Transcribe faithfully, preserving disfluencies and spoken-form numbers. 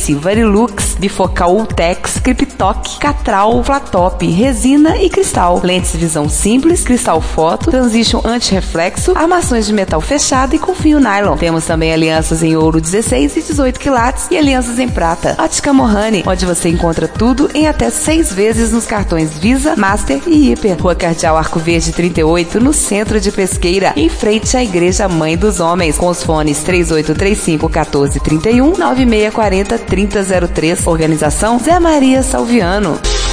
Ace, Varilux, Bifocal Ultex, Cryptoc, Catral, Flatop, resina e cristal. Lentes de visão simples, cristal foto, transition anti-reflexo, armações de metal fechado e com fio nylon. Temos também alianças em ouro dezesseis e dezoito quilates e alianças em prata. Ótica Mohani, onde você encontra tudo em até seis vezes nos cartões Visa, Master e Hiper. Rua Cardeal Arco Verde trinta e oito, no centro de Pesqueira, em frente à Igreja Mãe dos Homens, com os fones três oito três cinco, um quatro três um, nove seis quatro zero, três zero zero três. Organização Zé Maria Salviano.